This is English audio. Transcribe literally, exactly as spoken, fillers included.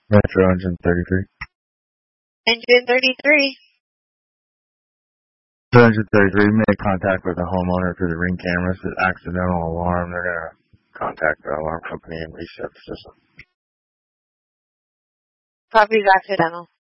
Metro Engine thirty-three. Engine thirty-three. Metro Engine thirty-three made contact with the homeowner through the Ring cameras. It's accidental alarm. They're going to contact the alarm company and reset the system. Copies accidental.